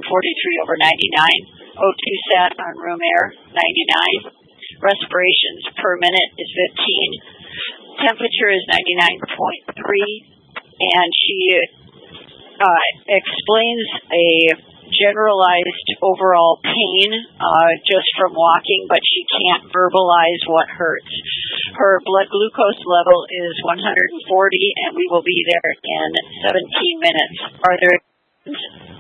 43/99. O2 sat on room air, 99. Respirations per minute is 15. Temperature is 99.3. And she explains a generalized overall pain just from walking, but she can't verbalize what hurts. Her blood glucose level is 140, and we will be there in 17 minutes. Are there questions?